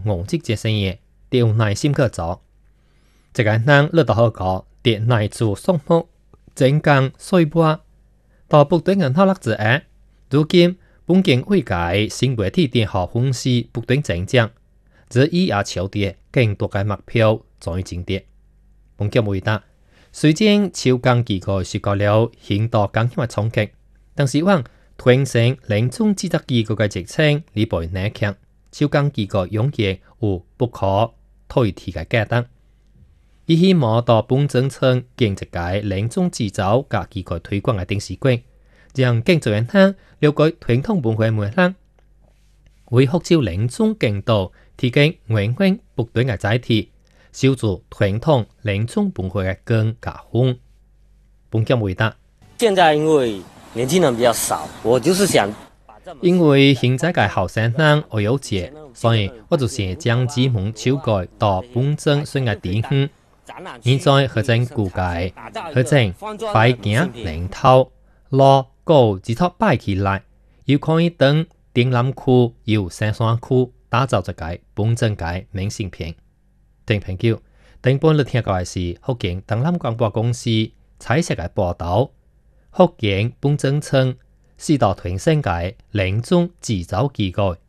我職嘅生意，得有耐心去做。這個人落到好個，得耐做項目，精工細撥。到部隊銀行落之後，如今本境會界新媒體電學分析部隊增長，只以也朝啲更多嘅目標做進啲。本腳回答，雖然超工機構是過了很多工業嘅衝擊，但是往推升領總指責機構嘅職稱，呢輩難強，超工機構擁有不可推替嘅價值。伊希望到本政策建設嘅領總指導甲機構推廣嘅電視劇，讓工作人員了解傳統文化脈絡，為學照領總更多提供文化部隊嘅載體。小組傳統領總文化嘅更加豐。本腳回答： 現在因為年輕人比較少，我就是想， 因為現在嘅後生人我有錢，所以我就想將資本修改到本政選嘅地方。現在學生估計，學生擺件領頭攞高指頭擺起來，又可以等展覽區、有山山區打造一個本政嘅明信片。聽朋友，等本日聽過嘅是福建東南廣播公司採寫嘅報道，福建本政策是到推升嘅領總指導機構